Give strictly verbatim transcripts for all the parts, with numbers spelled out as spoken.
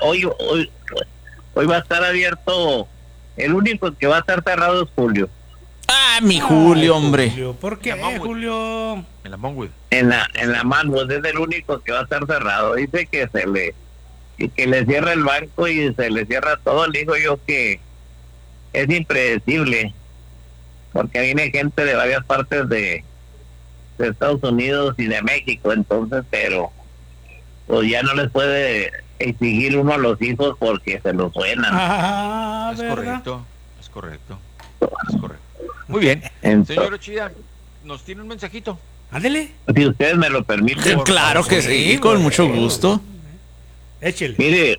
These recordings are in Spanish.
hoy, hoy, hoy va a estar abierto, el único que va a estar cerrado es Julio. Ah, mi Julio, Ay, hombre. Julio, ¿por qué, En la Monwood. Julio? En la Monwood. En la, en la Manwood es el único que va a estar cerrado. Dice que se le, y que le cierra el banco y se le cierra todo. Le digo yo que es impredecible, porque viene gente de varias partes de, de Estados Unidos y de México, entonces, pero pues ya no les puede exigir uno a los hijos porque se los suenan. Ah, Es ¿verdad? correcto, es correcto, es correcto. Muy bien. Entonces, Señor Ochida, nos tiene un mensajito. Ándele. si ustedes me lo permiten, Por Claro favor. que sí, con mucho gusto. Échele. mire,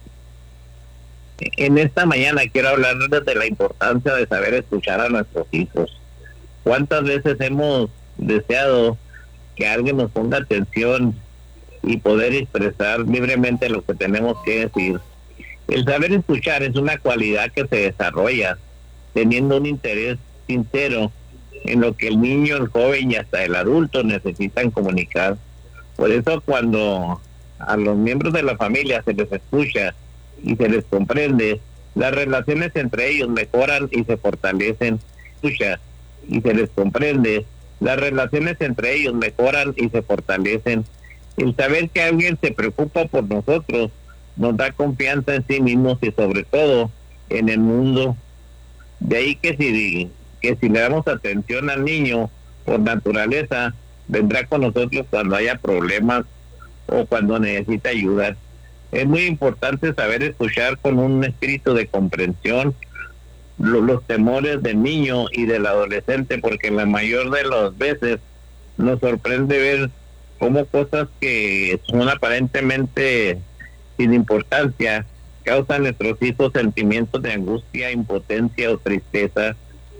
en esta mañana quiero hablarles de la importancia de saber escuchar a nuestros hijos. ¿Cuántas veces hemos deseado que alguien nos ponga atención y poder expresar libremente lo que tenemos que decir? El saber escuchar es una cualidad que se desarrolla teniendo un interés sincero en lo que el niño, el joven y hasta el adulto necesitan comunicar. Por eso cuando a los miembros de la familia se les escucha y se les comprende, las relaciones entre ellos mejoran y se fortalecen. Escucha y se les comprende, las relaciones entre ellos mejoran y se fortalecen. El saber que alguien se preocupa por nosotros nos da confianza en sí mismos y sobre todo en el mundo. De ahí que si, que si le damos atención al niño, por naturaleza, vendrá con nosotros cuando haya problemas o cuando necesita ayuda. Es muy importante saber escuchar con un espíritu de comprensión lo, los temores del niño y del adolescente, porque la mayor de las veces nos sorprende ver cómo cosas que son aparentemente sin importancia causan a nuestros hijos sentimientos de angustia, impotencia o tristeza.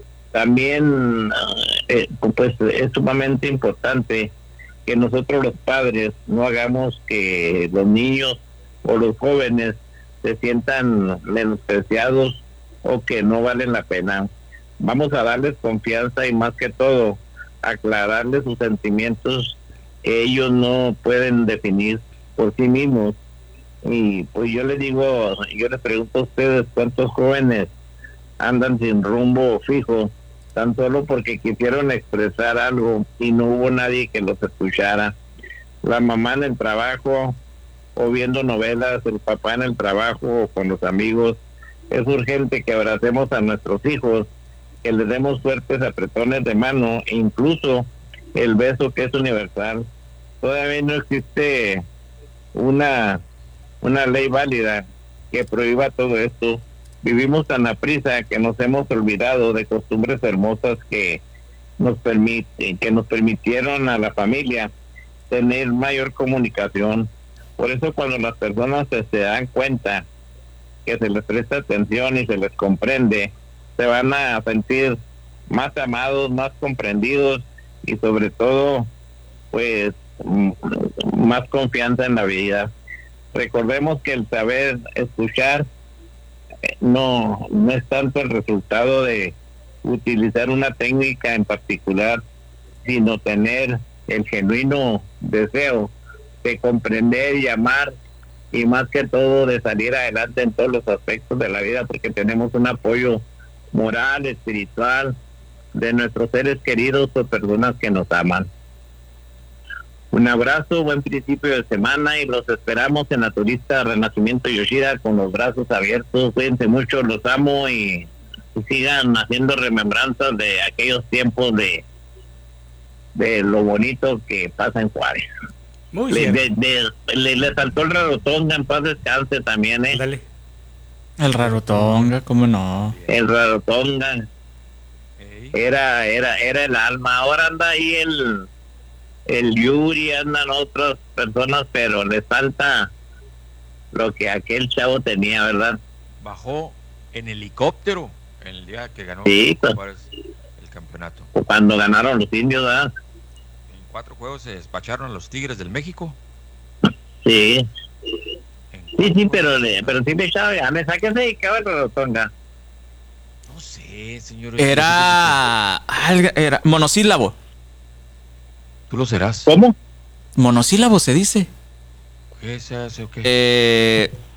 También eh, pues es sumamente importante que nosotros los padres no hagamos que los niños o los jóvenes se sientan menospreciados o que no valen la pena. Vamos a darles confianza y más que todo aclararles sus sentimientos que ellos no pueden definir por sí mismos. Y pues yo les digo, yo les pregunto a ustedes cuántos jóvenes andan sin rumbo fijo, tan solo porque quisieron expresar algo y no hubo nadie que los escuchara. La mamá en el trabajo o viendo novelas, el papá en el trabajo o con los amigos. Es urgente que abracemos a nuestros hijos, que les demos fuertes apretones de mano, e incluso el beso que es universal. Todavía no existe una una ley válida que prohíba todo esto. Vivimos tan aprisa que nos hemos olvidado de costumbres hermosas que nos permiten, que nos permitieron a la familia tener mayor comunicación. Por eso cuando las personas se, se dan cuenta que se les presta atención y se les comprende, se van a sentir más amados, más comprendidos y sobre todo pues m- más confianza en la vida. Recordemos que el saber escuchar eh, no, no es tanto el resultado de utilizar una técnica en particular, sino tener el genuino deseo de comprender y amar, y más que todo de salir adelante en todos los aspectos de la vida, porque tenemos un apoyo moral, espiritual de nuestros seres queridos o personas que nos aman. Un abrazo, buen principio de semana y los esperamos en la turista Renacimiento Yoshida con los brazos abiertos. Cuídense mucho, los amo y, y sigan haciendo remembranzas de aquellos tiempos de de lo bonito que pasa en Juárez. Muy Le, bien. de, de, le, le saltó el Rarotonga, en paz descanse también, ¿eh? Dale. El Rarotonga, ¿cómo no? El Rarotonga Ey. era, era, era el alma. Ahora anda ahí el el Yuri, andan otras personas, pero le falta lo que aquel chavo tenía, ¿verdad? Bajó en helicóptero el día que ganó Sí, pues. Juárez el campeonato. Cuando ganaron los indios, ¿verdad? En cuatro juegos se despacharon a los Tigres del México. Sí, En sí, cuatro sí, pero, juegos. le, pero sí le echaba ganas. ¿A qué se dedicaba el Rarotonga? No sé, señor. Era. algo- Era monosílabo. Tú lo serás. ¿Cómo? Monosílabo se dice. ¿Qué se hace o qué? Eh,